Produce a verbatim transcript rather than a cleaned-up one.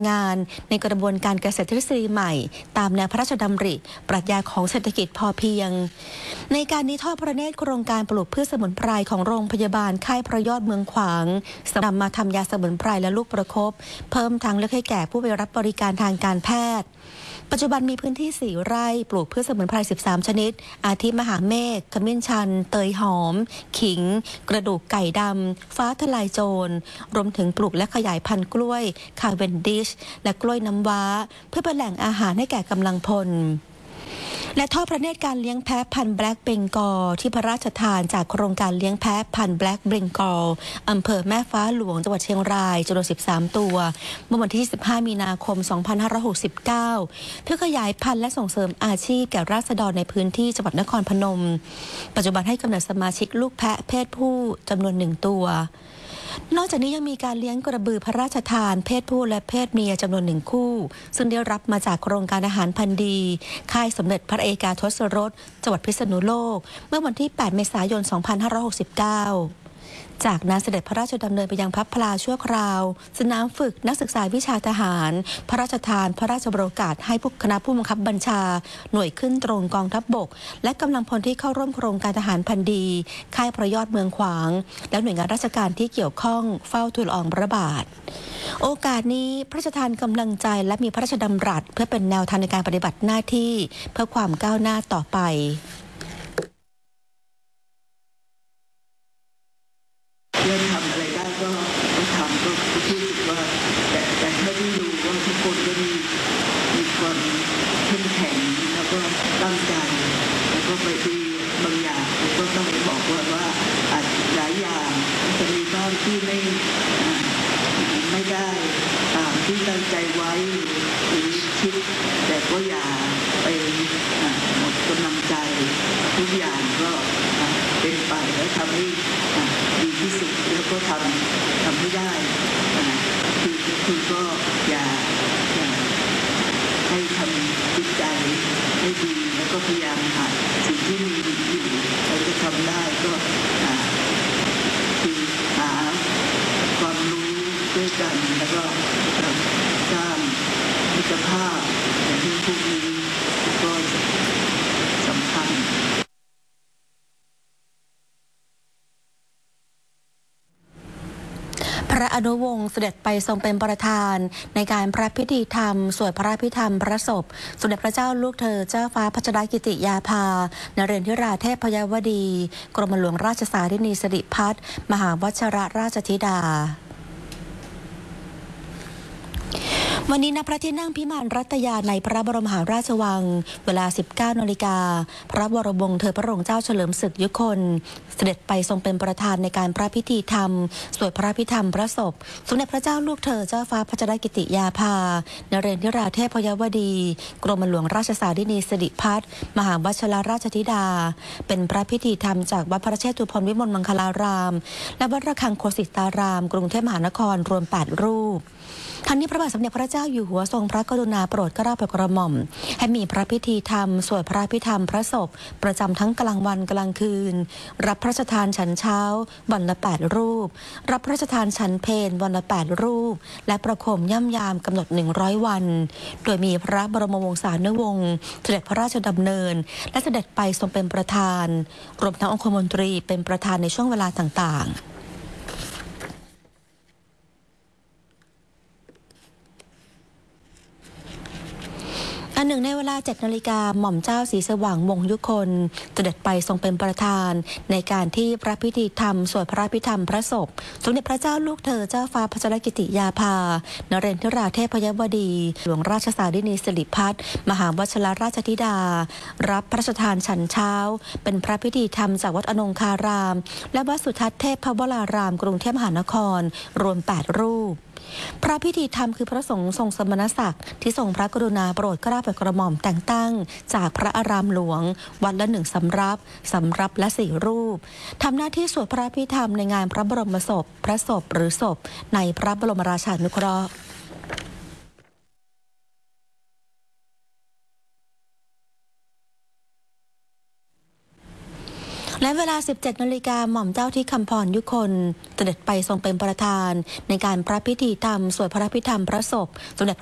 งานในกระบวนการเกษตรทฤษฎีใหม่ตามแนวพระราชดำริปรัชญาของเศรษฐกิจพอเพียงในการนี้ทอดพระเนตรโครงการปลูกพืชสมุนไพรของโรงพยาบาลค่ายพระยอดเมืองขวางสำหรับมาทำยาสมุนไพรและลูกประคบเพิ่มทางเลือกให้แก่ผู้ไปรับบริการทางการแพทย์ปัจจุบันมีพื้นที่สี่ไร่ปลูกพืชสมุนไพรสิบสามชนิดอาทิมหาเมฆขมิ้นชันเตยหอมขิงกระดูกไก่ดำฟ้าทลายโจรรวมถึงปลูกและขยายพันธุ์กล้วยคาเวนดิชและกล้วยน้ำว้าเพื่อเป็นแหล่งอาหารให้แก่กำลังพลและทอดพระเนตรการเลี้ยงแพะพันธุ์แบล็กเบงกอลที่พระราชทานจากโครงการเลี้ยงแพะพันธุ์แบล็กเบงกอลอำเภอแม่ฟ้าหลวงจังหวัดเชียงรายจำนวนสิบสามตัวเมื่อวันที่สิบห้ามีนาคมสองพันห้าร้อยหกสิบเก้าเพื่อขยายพันธุ์และส่งเสริมอาชีพแก่ราษฎรในพื้นที่จังหวัดนครพนมปัจจุบันให้กำเนิดสมาชิกลูกแพะเพศผู้จำนวนหนึ่งตัวนอกจากนี้ยังมีการเลี้ยงกระบือพระราชทานเพศผู้และเพศเมียจำนวนหนึ่งคู่ซึ่งได้รับมาจากโครงการอาหารพันธุ์ดีค่ายสมเด็จพระเอกาทศรสจังหวัดพิษณุโลกเมื่อวันที่แปดเมษายนสองพันห้าร้อยหกสิบเก้าจากนั้นเสด็จพระราชดำเนินไปยังพระพลาชั่วคราวสนามฝึกนักศึกษาวิชาทหารพระราชทานพระราชโอกาสให้ผู้คณะผู้บังคับบัญชาหน่วยขึ้นตรงกองทัพบกและกำลังพลที่เข้าร่วมโครงการทหารพันธุ์ดีค่ายพระยอดเมืองขวางและหน่วยงานราชการที่เกี่ยวข้องเฝ้าทูลละอองพระบาทโอกาสนี้พระราชทานกำลังใจและมีพระราชดำรัสเพื่อเป็นแนวทางในการปฏิบัติหน้าที่เพื่อความก้าวหน้าต่อไปเรื่องทำอะไรได้ก็ก็ทำก็รู้สึกว่าแต่แต่ถ้าที่ดูว่าทุกคนก็มีมีความเข้มแข็งแล้วก็ตั้งใจแล้วก็ไปที่บางอย่างก็ต้องบอกว่าว่าอาจหลายอย่างจะมีบ้างที่ไม่ไม่ได้ตามที่ตั้งใจไว้หรือคิดแต่ก็อย่าไปหมดกำลังใจทุกอย่างก็เป็นไปแล้วทำให้ดีที่สุดแล้วก็ทำทำให้ได้คือคือก็อย่าอย่าให้ทำจิตใจให้ดีแล้วก็พยายามหาสิ่งที่มีอยู่เราจะทำได้ก็คือหาความรู้ด้วยกันแล้วก็สร้างมิตรภาพอย่างที่พวกนี้ก็สำคัญพระอนุวงศ์เสด็จไปทรงเป็นประธานในการพระพิธีธรรมสวดพระพิธรรมพระศพสมเด็จพระเจ้าลูกเธอเจ้าฟ้าพัชรกิติยาภานเรศวราเทพยวดีกรมหลวงราชสารินีสิริพัฒน์มหาวชิรราชธิดาวันนี้ณพระที่นั่งพิมานรัตยาในพระบรมมหาราชวังเวลา สิบเก้านาฬิกาพระบรมวงศ์เธอพระองค์เจ้าเฉลิมศึกยุคนเสด็จไปทรงเป็นประธานในการพระพิธีธรรมสวดพระพิธรรมพระศพสมเด็จพระเจ้าลูกเธอเจ้าฟ้าพัชรกิติยาภานเรศวราเทพยวดีกรมหลวงราชสารินีสิริพัฒน์มหาวชิรราชธิดาเป็นพระพิธีธรรมจากวัดพระเชตุพนวิมลมังคลารามและวัดระฆังโคสิตารามกรุงเทพมหานครรวมแปดรูปทั้งนี้พระบาทสมเด็จพระเจ้าอยู่หัวทรงพระกรุณาโปรดเกล้าโปรดกระหม่อมให้มีพระพิธีธรรมสวดพระพิธรรมพระศพประจำทั้งกลางวันกลางคืนรับพระราชทานฉันเช้าวันละแปดรูปรับพระราชทานฉันเพลวันละแปดรูปและประโคมย่ำยามกำหนดหนึ่งร้อยวันโดยมีพระบรมวงศานุวงศ์เสด็จพระราชดำเนินและเสด็จไปทรงเป็นประธานรวมทั้งองคมนตรีเป็นประธานในช่วงเวลาต่างๆอันหนึ่งในเวลาเจ็ดนาฬิกาหม่อมเจ้าศรีสว่างวงศ์ยุคนเสด็จไปทรงเป็นประธานในการที่พระพิธีธรรมสวดพระพิธรรมพระศพสมเด็จพระเจ้าลูกเธอเจ้าฟ้าพัชรกิติยาภานเรศวราเทพยวดีหลวงราชสารินีสิริพัฒน์มหาวชิรราชธิดารับพระราชทานฉันเช้าเป็นพระพิธีธรรมจากวัดอนงคารามและวัดสุทัศน์เทพวรารามกรุงเทพมหานครรวมแปดรูปพระพิธีธรรมคือพระสงฆ์ทรงสมณศักดิ์ที่ทรงพระกรุณาโปรดเกล้าโปรดกระหม่อมแต่งตั้งจากพระอารามหลวงวัดละหนึ่งสำรับสำรับและสี่รูปทำหน้าที่สวดพระพิธรรมในงานพระบรมศพพระศพหรือศพในพระบรมราชานุเคราะห์ หและเวลา สิบเจ็ดนาฬิกาหม่อมเจ้าที่คำพรยุคนเสด็จไปทรงเป็นประธานในการพระพิธีธรรมสวดพระพิธรรมพระศพสมเด็จ